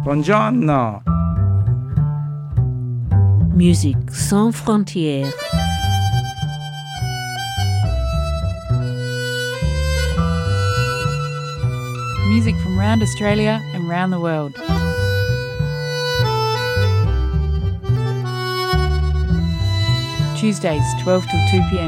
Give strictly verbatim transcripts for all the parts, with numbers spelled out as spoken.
Buongiorno. Musique sans frontières. Music from around Australia and around the world. Tuesdays, twelve till two p.m.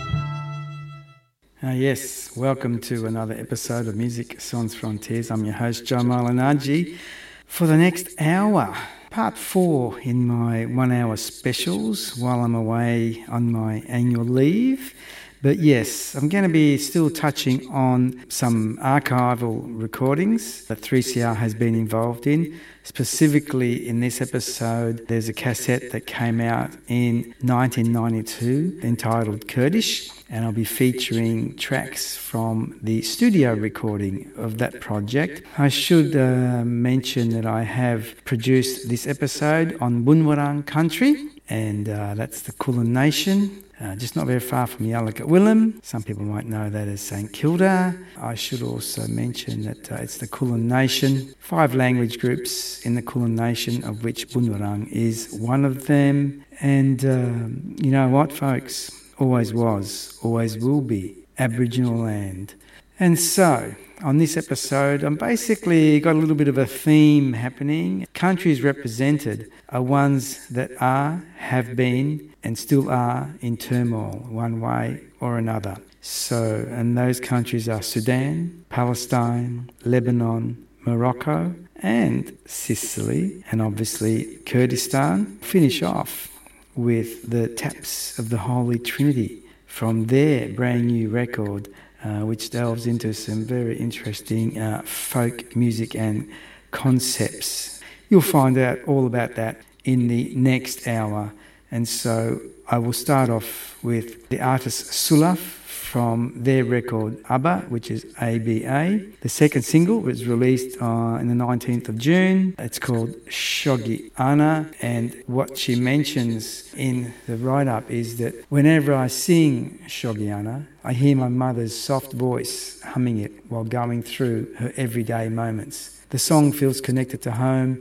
Uh, yes, welcome to another episode of Music Sans Frontières. I'm your host, Joe Malinaggi. For the next hour, part four in my one-hour specials while I'm away on my annual leave. But yes, I'm going to be still touching on some archival recordings that three C R has been involved in. Specifically in this episode, there's a cassette that came out in nineteen ninety-two entitled Kurdish, and I'll be featuring tracks from the studio recording of that project. I should uh, mention that I have produced this episode on Bunwurrung country, and uh, that's the Kulin Nation. Uh, just not very far from Yallock-Willam. Some people might know that as St Kilda. I should also mention that uh, it's the Kulin Nation. Five language groups in the Kulin Nation, of which Bunwurrung is one of them. And um, you know what, folks? Always was, always will be Aboriginal land. And so, on this episode, I'm basically got a little bit of a theme happening. Countries represented are ones that are, have been, and still are in turmoil, one way or another. So, and those countries are Sudan, Palestine, Lebanon, Morocco, and Sicily, and obviously Kurdistan. Finish off with the Taps of the Holy Trinity from their brand new record, uh, which delves into some very interesting uh, folk music and concepts. You'll find out all about that in the next hour. And so I will start off with the artist Sulaf from their record ABBA, which is A B A. The second single was released uh, in the nineteenth of June. It's called Shogi Ana, and what she mentions in the write-up is that whenever I sing Shogi Ana, I hear my mother's soft voice humming it while going through her everyday moments. The song feels connected to home,